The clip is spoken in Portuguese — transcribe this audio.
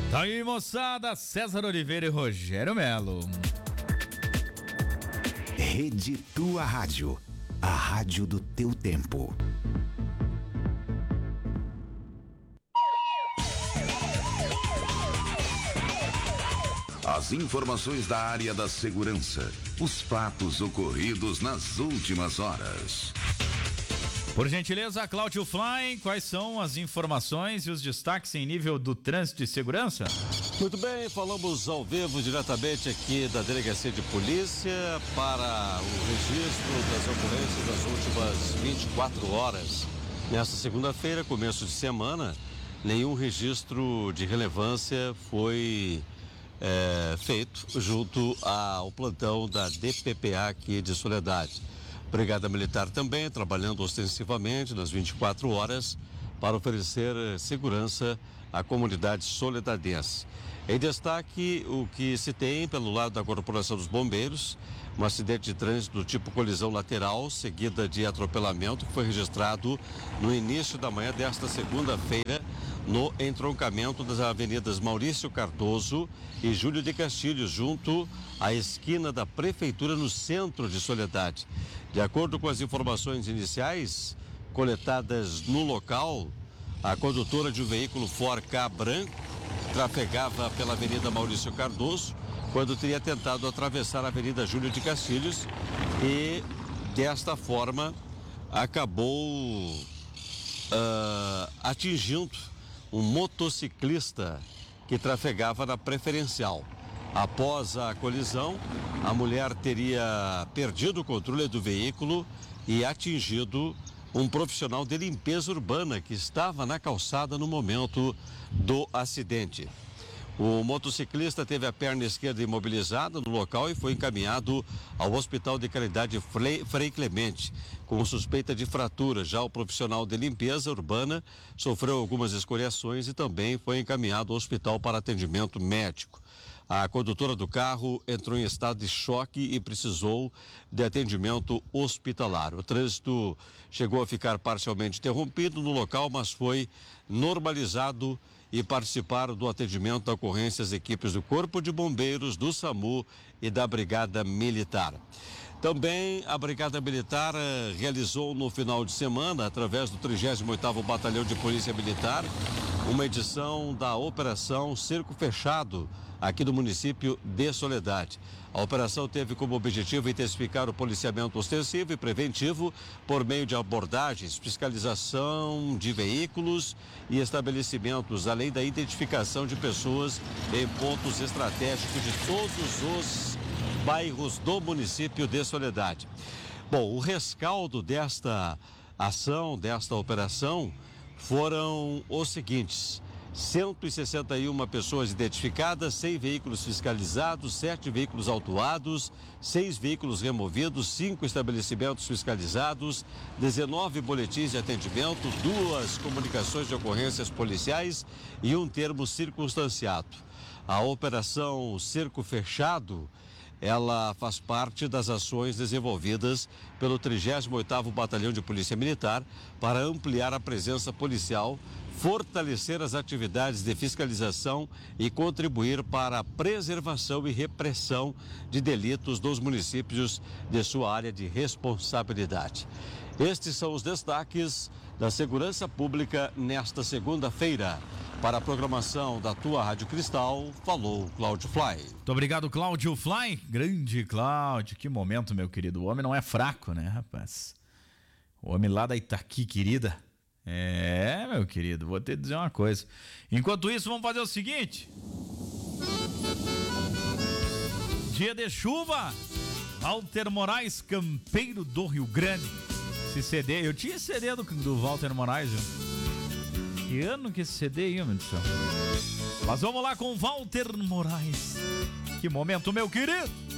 Tá aí, moçada, César Oliveira e Rogério Melo. Rede Tua Rádio, a rádio do teu tempo. As informações da área da segurança, os fatos ocorridos nas últimas horas. Por gentileza, Cláudio Fly, quais são as informações e os destaques em nível do trânsito e segurança? Muito bem, falamos ao vivo diretamente aqui da Delegacia de Polícia para o registro das ocorrências das últimas 24 horas. Nesta segunda-feira, começo de semana, nenhum registro de relevância foi feito junto ao plantão da DPPA aqui de Soledade. Brigada Militar também trabalhando ostensivamente nas 24 horas para oferecer segurança à comunidade soledadense. Em destaque, o que se tem pelo lado da Corporação dos Bombeiros, um acidente de trânsito do tipo colisão lateral, seguida de atropelamento, que foi registrado no início da manhã desta segunda-feira, no entroncamento das avenidas Maurício Cardoso e Júlio de Castilhos, junto à esquina da Prefeitura, no centro de Soledade. De acordo com as informações iniciais coletadas no local, a condutora de um veículo Ford Ka branco trafegava pela Avenida Maurício Cardoso quando teria tentado atravessar a Avenida Júlio de Castilhos e, desta forma, acabou atingindo um motociclista que trafegava na preferencial. Após a colisão, a mulher teria perdido o controle do veículo e atingido um profissional de limpeza urbana que estava na calçada no momento do acidente. O motociclista teve a perna esquerda imobilizada no local e foi encaminhado ao Hospital de Caridade Frei Clemente, com suspeita de fratura. Já o profissional de limpeza urbana sofreu algumas escoriações e também foi encaminhado ao hospital para atendimento médico. A condutora do carro entrou em estado de choque e precisou de atendimento hospitalar. O trânsito chegou a ficar parcialmente interrompido no local, mas foi normalizado e participaram do atendimento da ocorrência as equipes do Corpo de Bombeiros, do SAMU e da Brigada Militar. Também a Brigada Militar realizou no final de semana, através do 38º Batalhão de Polícia Militar, uma edição da Operação Cerco Fechado, aqui do município de Soledade. A operação teve como objetivo intensificar o policiamento ostensivo e preventivo por meio de abordagens, fiscalização de veículos e estabelecimentos, além da identificação de pessoas em pontos estratégicos de todos os bairros do município de Soledade. Bom, o rescaldo desta ação, desta operação, foram os seguintes: 161 pessoas identificadas, 100 veículos fiscalizados, 7 veículos autuados, 6 veículos removidos, 5 estabelecimentos fiscalizados, 19 boletins de atendimento, 2 comunicações de ocorrências policiais e um termo circunstanciado. A Operação Cerco Fechado, ela faz parte das ações desenvolvidas pelo 38º Batalhão de Polícia Militar para ampliar a presença policial, fortalecer as atividades de fiscalização e contribuir para a preservação e repressão de delitos dos municípios de sua área de responsabilidade. Estes são os destaques da segurança pública nesta segunda-feira. Para a programação da tua Rádio Cristal, falou Cláudio Fly. Muito obrigado, Cláudio Fly. Grande Cláudio, que momento, meu querido. O homem não é fraco, né, rapaz? O homem lá da Itaqui, querida. Meu querido, vou te dizer uma coisa. Enquanto isso, vamos fazer o seguinte. Dia de chuva, Walter Moraes, Campeiro do Rio Grande. Esse CD, eu tinha CD do Walter Moraes, viu? Que ano que esse CD aí, meu Deus do céu. Mas vamos lá com Walter Moraes. Que momento, meu querido.